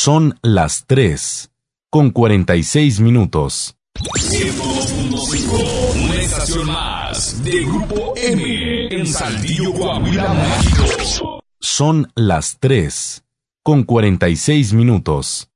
Son las 3:46. 102.5, una estación más de Grupo M en Saltillo, Coahuila, México. Son las 3:46.